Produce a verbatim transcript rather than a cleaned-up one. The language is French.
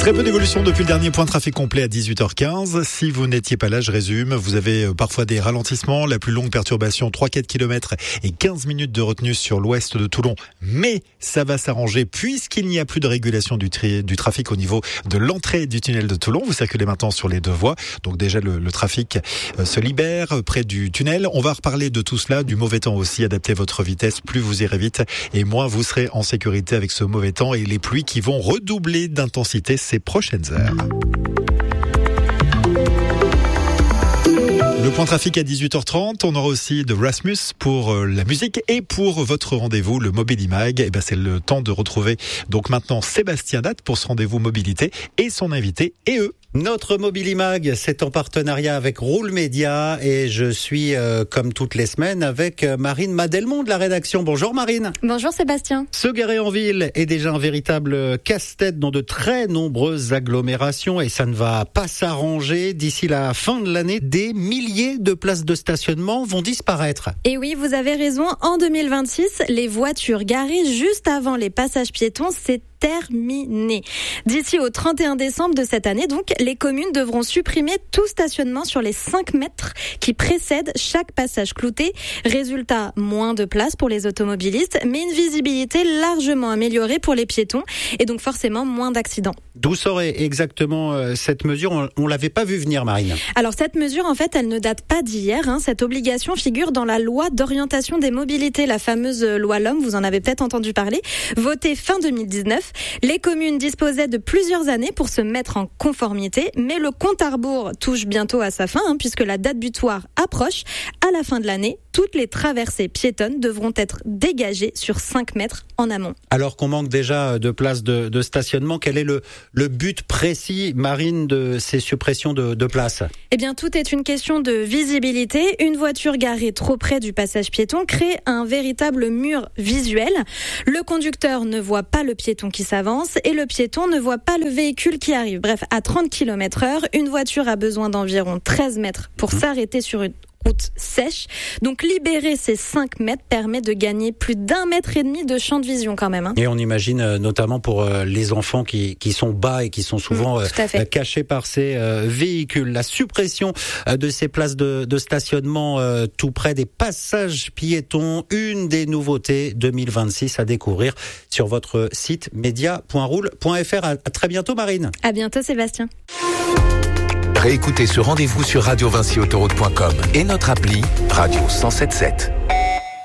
Très peu d'évolution depuis le dernier point de trafic complet à dix-huit heures quinze. Si vous n'étiez pas là, je résume. Vous avez parfois des ralentissements. La plus longue perturbation, trois à quatre kilomètres et quinze minutes de retenue sur l'ouest de Toulon. Mais ça va s'arranger puisqu'il n'y a plus de régulation du, tri- du trafic au niveau de l'entrée du tunnel de Toulon. Vous circulez maintenant sur les deux voies. Donc déjà, le, le trafic se libère près du tunnel. On va reparler de tout cela, du mauvais temps aussi. Adaptez votre vitesse. Plus vous irez vite et moins vous serez en sécurité avec ce mauvais temps et les pluies qui vont redoubler d'intensité ces prochaines heures. Le point trafic à dix-huit heures trente, on aura aussi de Rasmus pour la musique et pour votre rendez-vous, le Mobilimag. Et ben c'est le temps de retrouver donc maintenant Sébastien Date pour ce rendez-vous mobilité et son invité et eux. Notre Mobilimag, c'est en partenariat avec Roule Média et je suis, euh, comme toutes les semaines, avec Marine Madelmont de la rédaction. Bonjour Marine. Bonjour Sébastien. Se garer en ville est déjà un véritable casse-tête dans de très nombreuses agglomérations et ça ne va pas s'arranger. D'ici la fin de l'année, des milliers de places de stationnement vont disparaître. Et oui, vous avez raison, en deux mille vingt-six, les voitures garées juste avant les passages piétons, c'est terminé. D'ici au trente et un décembre de cette année, donc, les communes devront supprimer tout stationnement sur les cinq mètres qui précèdent chaque passage clouté. Résultat, moins de place pour les automobilistes, mais une visibilité largement améliorée pour les piétons et donc forcément moins d'accidents. D'où serait exactement euh, cette mesure ? On, on l'avait pas vu venir, Marine. Alors cette mesure, en fait, elle ne date pas d'hier. Hein. Cette obligation figure dans la loi d'orientation des mobilités, la fameuse loi L O M, vous en avez peut-être entendu parler, votée fin deux mille dix-neuf. Les communes disposaient de plusieurs années pour se mettre en conformité, mais le compte à rebours touche bientôt à sa fin, hein, puisque la date butoir approche. À la fin de l'année, toutes les traversées piétonnes devront être dégagées sur cinq mètres en amont. Alors qu'on manque déjà de places de, de stationnement, quel est le, le but précis, Marine, de ces suppressions de, de places ? Eh bien, tout est une question de visibilité. Une voiture garée trop près du passage piéton crée un véritable mur visuel. Le conducteur ne voit pas le piéton qui s'avance et le piéton ne voit pas le véhicule qui arrive. Bref, à trente kilomètres heure, une voiture a besoin d'environ treize mètres pour mmh. s'arrêter sur une route sèche. Donc libérer ces cinq mètres permet de gagner plus d'un mètre et demi de champ de vision quand même. Hein. Et on imagine euh, notamment pour euh, les enfants qui, qui sont bas et qui sont souvent mmh, euh, cachés par ces euh, véhicules. La suppression euh, de ces places de, de stationnement euh, tout près des passages piétons, une des nouveautés deux mille vingt-six à découvrir sur votre site média point roule point f r. À, à très bientôt Marine. À bientôt Sébastien. Réécoutez ce rendez-vous sur radio vinci autoroute point com et notre appli Radio cent soixante-dix-sept.